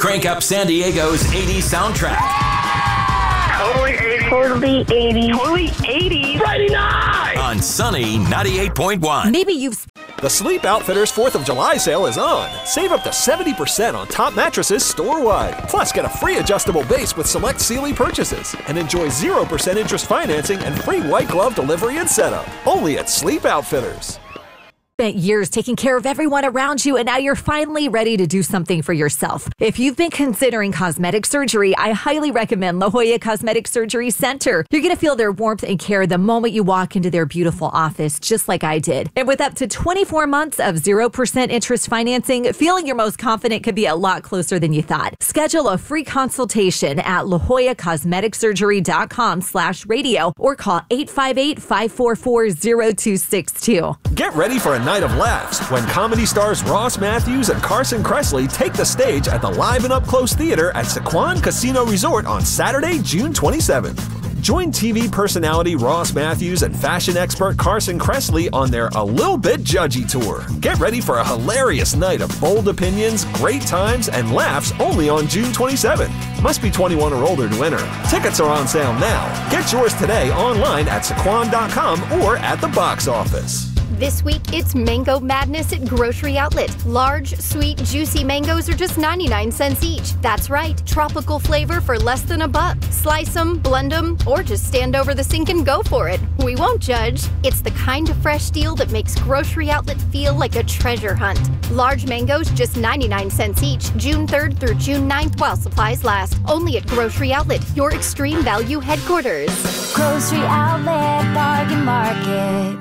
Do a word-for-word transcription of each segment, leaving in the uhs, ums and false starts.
Crank up San Diego's eighties soundtrack. Totally eighties. Totally eighties. Totally eighties. Friday night. On Sunny ninety-eight point one. Maybe you've... The Sleep Outfitters fourth of July sale is on. Save up to seventy percent on top mattresses store-wide. Plus, get a free adjustable base with select Sealy purchases. And enjoy zero percent interest financing and free white glove delivery and setup. Only at Sleep Outfitters. Spent years taking care of everyone around you, and now you're finally ready to do something for yourself. If you've been considering cosmetic surgery, I highly recommend La Jolla Cosmetic Surgery Center. You're going to feel their warmth and care the moment you walk into their beautiful office, just like I did. And with up to twenty-four months of zero percent interest financing, feeling your most confident could be a lot closer than you thought. Schedule a free consultation at La Jolla Cosmetic Surgery dot com slash radio or call eight five eight, five four four, zero two six two. Get ready for a night of laughs when comedy stars Ross Matthews and Carson Kressley take the stage at the Live and Up Close Theater at Sequan Casino Resort on Saturday, June twenty-seventh. Join T V personality Ross Matthews and fashion expert Carson Kressley on their A Little Bit Judgy tour. Get ready for a hilarious night of bold opinions, great times, and laughs only on June twenty-seventh. Must be twenty-one or older to enter. Tickets are on sale now. Get yours today online at Sequan dot com or at the box office. This week, it's Mango Madness at Grocery Outlet. Large, sweet, juicy mangoes are just ninety-nine cents each. That's right, tropical flavor for less than a buck. Slice them, blend them, or just stand over the sink and go for it. We won't judge. It's the kind of fresh deal that makes Grocery Outlet feel like a treasure hunt. Large mangoes just ninety-nine cents each, June third through June ninth while supplies last. Only at Grocery Outlet, your extreme value headquarters. Grocery Outlet Bargain Market.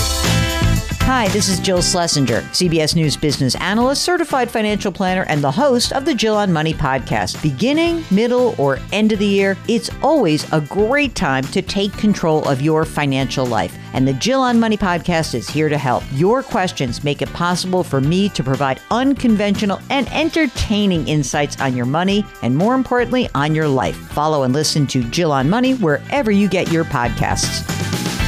Hi, this is Jill Schlesinger, C B S News business analyst, certified financial planner, and the host of the Jill on Money podcast. Beginning, middle, or end of the year, it's always a great time to take control of your financial life. And the Jill on Money podcast is here to help. Your questions make it possible for me to provide unconventional and entertaining insights on your money and, more importantly, on your life. Follow and listen to Jill on Money wherever you get your podcasts.